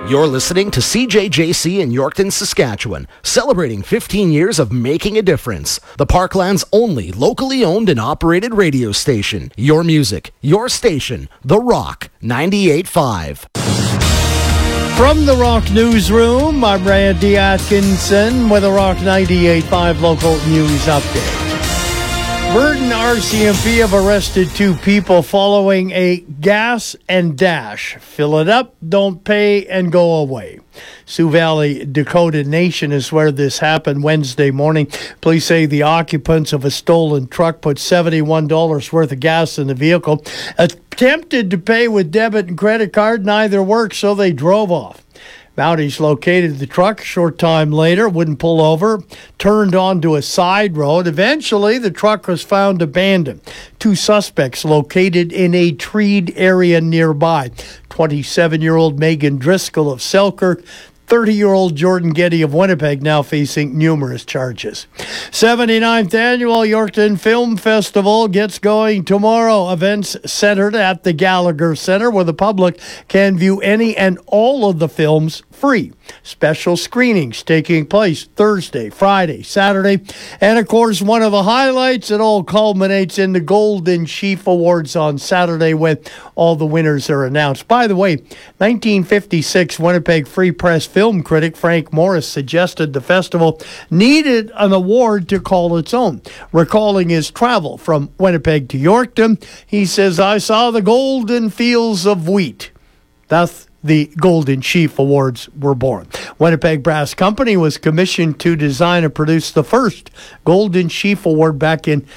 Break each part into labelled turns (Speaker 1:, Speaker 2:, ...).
Speaker 1: You're listening to CJJC in Yorkton, Saskatchewan, celebrating 15 years of making a difference. The Parkland's only locally owned and operated radio station. Your music, your station, The Rock 98.5.
Speaker 2: From the Rock Newsroom, I'm Randy Atkinson with a Rock 98.5 local news update. Burton RCMP have arrested 2 people following a gas and dash. Fill it up, don't pay, and go away. Sioux Valley, Dakota Nation is where this happened Wednesday morning. Police say the occupants of a stolen truck put $71 worth of gas in the vehicle. Attempted to pay with debit and credit card, neither worked, so they drove off. Mounties located the truck a short time later, wouldn't pull over, turned onto a side road. Eventually, the truck was found abandoned. 2 suspects located in a treed area nearby. 27-year-old Megan Driscoll of Selkirk, 30-year-old Jordan Getty of Winnipeg now facing numerous charges. 79th Annual Yorkton Film Festival gets going tomorrow. Events centered at the Gallagher Centre where the public can view any and all of the films free. Special screenings taking place Thursday, Friday, Saturday, and of course one of the highlights, it all culminates in the Golden Sheaf Awards on Saturday when all the winners are announced. By the way, 1956 Winnipeg Free Press film critic Frank Morris suggested the festival needed an award to call its own. Recalling his travel from Winnipeg to Yorkton, he says, "I saw the golden fields of wheat." Thus, the Golden Sheaf Awards were born. Winnipeg Brass Company was commissioned to design and produce the first Golden Sheaf Award back in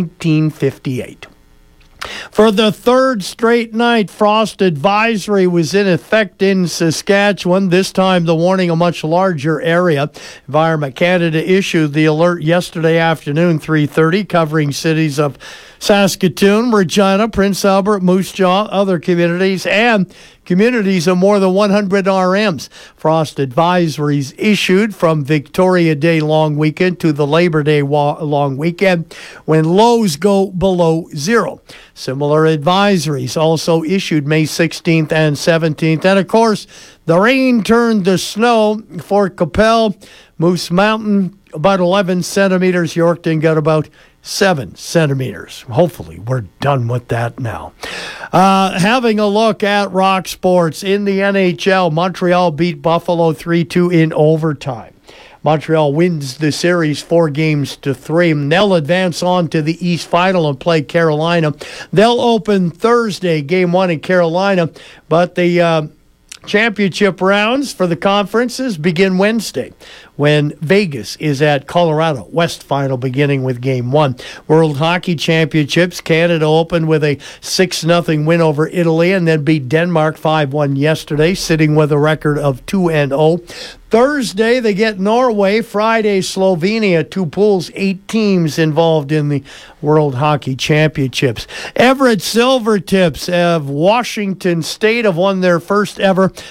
Speaker 2: 1958. For the 3rd straight night, frost advisory was in effect in Saskatchewan. This time, the warning a much larger area. Environment Canada issued the alert yesterday afternoon, 3:30, covering cities of Saskatoon, Regina, Prince Albert, Moose Jaw, other communities, and communities of more than 100 RMs. Frost advisories issued from Victoria Day long weekend to the Labor Day long weekend when lows go below zero. Similar advisories also issued May 16th and 17th. And of course, the rain turned to snow. Fort Capel, Moose Mountain, about 11 centimeters. Yorkton got about 7 centimeters. Hopefully, we're done with that now. Having a look at rock sports in the NHL, Montreal beat Buffalo 3-2 in overtime. Montreal wins the series 4-3. They'll advance on to the East Final and play Carolina. They'll open Thursday, Game 1 in Carolina, but the championship rounds for the conferences begin Wednesday when Vegas is at Colorado. West Final beginning with Game 1. World Hockey Championships, Canada opened with a 6-0 win over Italy and then beat Denmark 5-1 yesterday, sitting with a record of 2-0. Thursday, they get Norway. Friday, Slovenia. 2 pools, 8 teams involved in the World Hockey Championships. Everett Silvertips of Washington State have won their first ever